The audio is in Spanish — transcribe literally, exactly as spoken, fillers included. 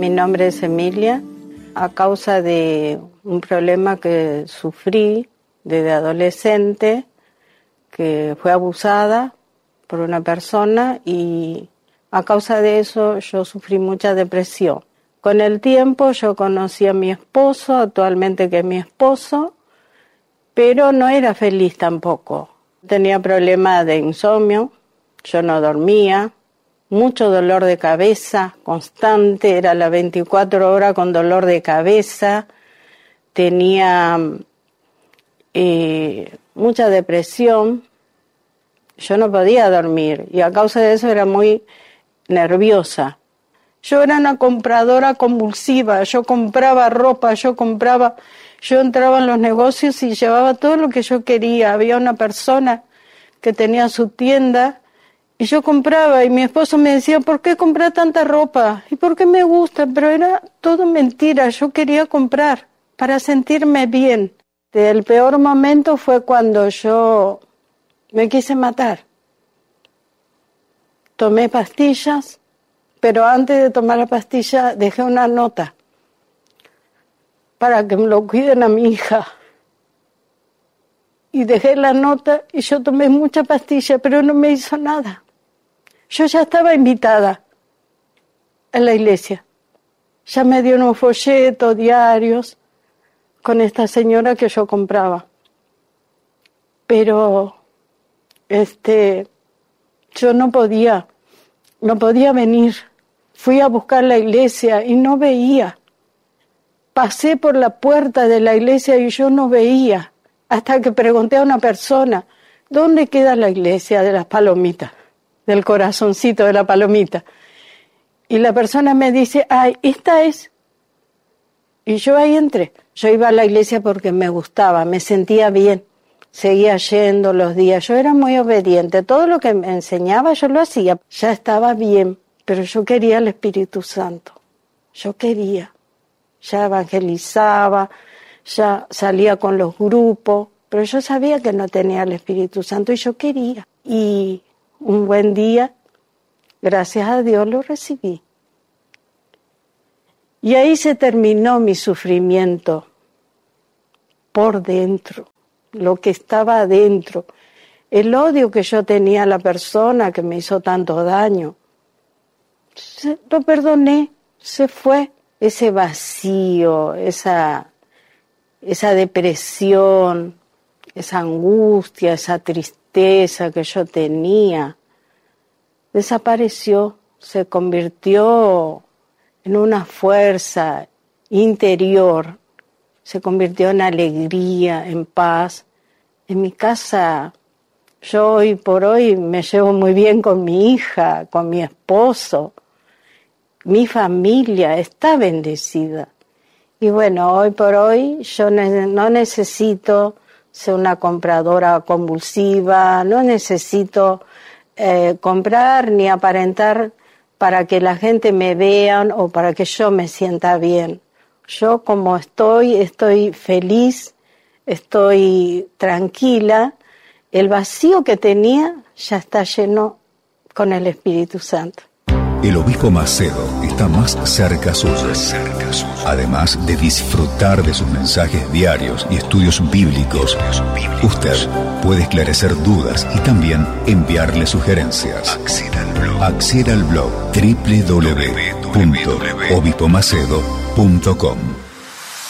Mi nombre es Emilia. A causa de un problema que sufrí desde adolescente, que fue abusada por una persona y a causa de eso yo sufrí mucha depresión. Con el tiempo yo conocí a mi esposo, actualmente que es mi esposo, pero no era feliz tampoco. Tenía problemas de insomnio, yo no dormía, mucho dolor de cabeza constante, era las veinticuatro horas con dolor de cabeza, tenía eh, mucha depresión, yo no podía dormir y a causa de eso era muy nerviosa. Yo era una compradora convulsiva, yo compraba ropa, yo compraba, yo entraba en los negocios y llevaba todo lo que yo quería. Había una persona que tenía su tienda y yo compraba y mi esposo me decía, ¿por qué comprar tanta ropa? ¿Y por qué me gusta? Pero era todo mentira, yo quería comprar para sentirme bien. El peor momento fue cuando yo me quise matar. Tomé pastillas, pero antes de tomar la pastilla dejé una nota para que me lo cuiden a mi hija. Y dejé la nota y yo tomé mucha pastilla, pero no me hizo nada. Yo ya estaba invitada a la iglesia. Ya me dieron un folleto, diarios, con esta señora que yo compraba. Pero este, yo no podía, no podía venir. Fui a buscar la iglesia y no veía. Pasé por la puerta de la iglesia y yo no veía. Hasta que pregunté a una persona, ¿dónde queda la iglesia de las palomitas? Del corazoncito de la palomita. Y la persona me dice, ay, esta es. Y yo ahí entré. Yo iba a la iglesia porque me gustaba, me sentía bien. Seguía yendo los días. Yo era muy obediente. Todo lo que me enseñaba yo lo hacía. Ya estaba bien, pero yo quería el Espíritu Santo. Yo quería. Ya evangelizaba, ya salía con los grupos, pero yo sabía que no tenía el Espíritu Santo y yo quería. Y un buen día, gracias a Dios, lo recibí. Y ahí se terminó mi sufrimiento por dentro, lo que estaba adentro, el odio que yo tenía a la persona que me hizo tanto daño. Se, lo perdoné, se fue. Ese vacío, esa, esa depresión, esa angustia, esa tristeza que yo tenía, desapareció, se convirtió en una fuerza interior, se convirtió en alegría, en paz. En mi casa, yo hoy por hoy me llevo muy bien con mi hija, con mi esposo. Mi familia está bendecida. Y bueno, hoy por hoy yo ne- no necesito ser una compradora convulsiva, no necesito eh, comprar ni aparentar para que la gente me vea o para que yo me sienta bien. Yo como estoy, estoy feliz, estoy tranquila. El vacío que tenía ya está lleno con el Espíritu Santo. El obispo Macedo está más cerca suyo. Además de disfrutar de sus mensajes diarios y estudios bíblicos, usted puede esclarecer dudas y también enviarle sugerencias. Acceda al blog doble u doble u doble u punto obispo macedo punto com.